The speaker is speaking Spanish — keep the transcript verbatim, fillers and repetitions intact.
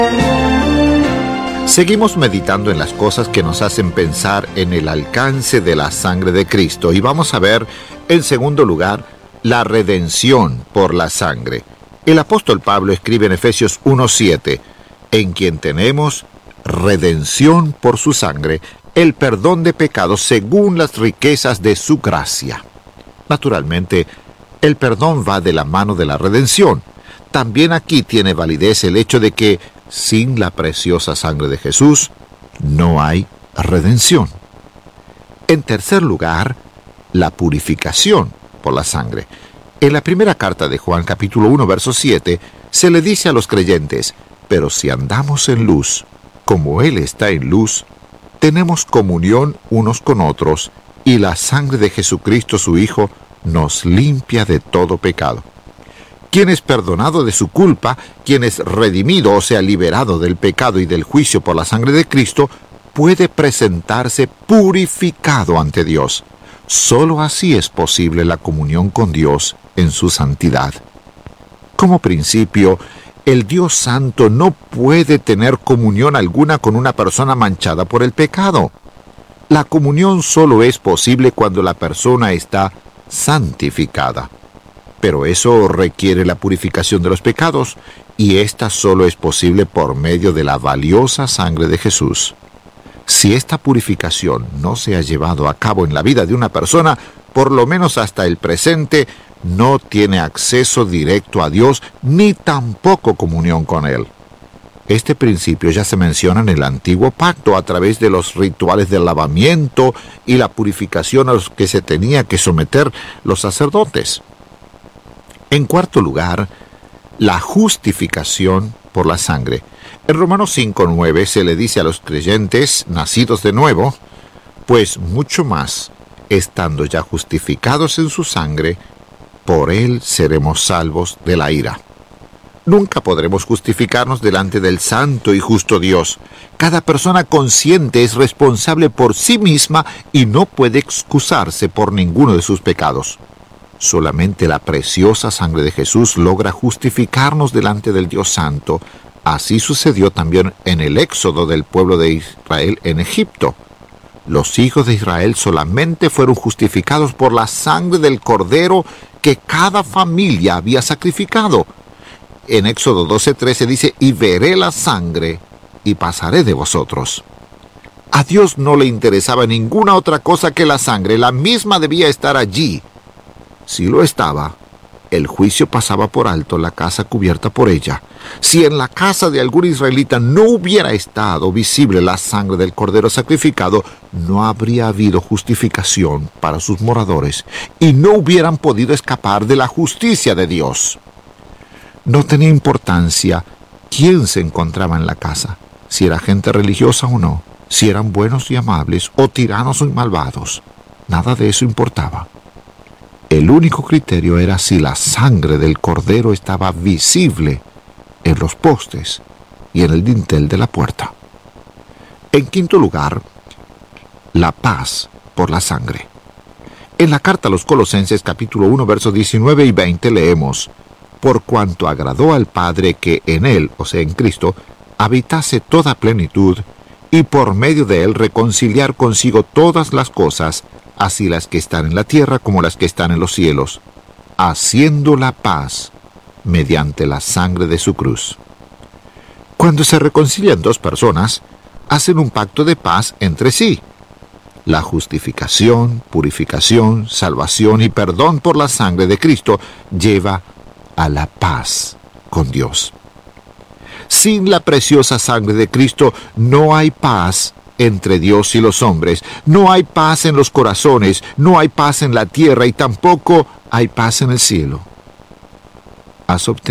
Seguimos meditando en las cosas que nos hacen pensar en el alcance de la sangre de Cristo y vamos a ver, en segundo lugar, la redención por la sangre. El apóstol Pablo escribe en Efesios uno siete, en quien tenemos redención por su sangre, el perdón de pecados según las riquezas de su gracia. Naturalmente, el perdón va de la mano de la redención. También aquí tiene validez el hecho de que sin la preciosa sangre de Jesús no hay redención. En tercer lugar, la purificación por la sangre. En la primera carta de Juan, capítulo uno, verso siete, se le dice a los creyentes, pero si andamos en luz, como Él está en luz, tenemos comunión unos con otros, y la sangre de Jesucristo su Hijo nos limpia de todo pecado. Quien es perdonado de su culpa, quien es redimido, o sea, liberado del pecado y del juicio por la sangre de Cristo, puede presentarse purificado ante Dios. Solo así es posible la comunión con Dios en su santidad. Como principio, el Dios Santo no puede tener comunión alguna con una persona manchada por el pecado. La comunión solo es posible cuando la persona está santificada. Pero eso requiere la purificación de los pecados, y esta solo es posible por medio de la valiosa sangre de Jesús. Si esta purificación no se ha llevado a cabo en la vida de una persona, por lo menos hasta el presente, no tiene acceso directo a Dios, ni tampoco comunión con Él. Este principio ya se menciona en el Antiguo Pacto a través de los rituales del lavamiento y la purificación a los que se tenía que someter los sacerdotes. En cuarto lugar, la justificación por la sangre. En Romanos cinco nueve se le dice a los creyentes nacidos de nuevo, pues mucho más, estando ya justificados en su sangre, por Él seremos salvos de la ira. Nunca podremos justificarnos delante del santo y justo Dios. Cada persona consciente es responsable por sí misma y no puede excusarse por ninguno de sus pecados. Solamente la preciosa sangre de Jesús logra justificarnos delante del Dios Santo. Así sucedió también en el éxodo del pueblo de Israel en Egipto. Los hijos de Israel solamente fueron justificados por la sangre del cordero que cada familia había sacrificado. En Éxodo doce trece dice, y veré la sangre y pasaré de vosotros. A Dios no le interesaba ninguna otra cosa que la sangre, la misma debía estar allí. Si lo estaba, el juicio pasaba por alto la casa cubierta por ella. Si en la casa de algún israelita no hubiera estado visible la sangre del cordero sacrificado, no habría habido justificación para sus moradores y no hubieran podido escapar de la justicia de Dios. No tenía importancia quién se encontraba en la casa, si era gente religiosa o no, si eran buenos y amables o tiranos y malvados. Nada de eso importaba. El único criterio era si la sangre del cordero estaba visible en los postes y en el dintel de la puerta. En quinto lugar, la paz por la sangre. En la carta a los Colosenses capítulo uno versos diecinueve y veinte leemos, por cuanto agradó al Padre que en Él, o sea en Cristo, habitase toda plenitud, y por medio de Él reconciliar consigo todas las cosas, así las que están en la tierra como las que están en los cielos, haciendo la paz mediante la sangre de su cruz. Cuando se reconcilian dos personas, hacen un pacto de paz entre sí. La justificación, purificación, salvación y perdón por la sangre de Cristo lleva a la paz con Dios. Sin la preciosa sangre de Cristo no hay paz entre Dios y los hombres. No hay paz en los corazones, no hay paz en la tierra y tampoco hay paz en el cielo. ¿Has obtenido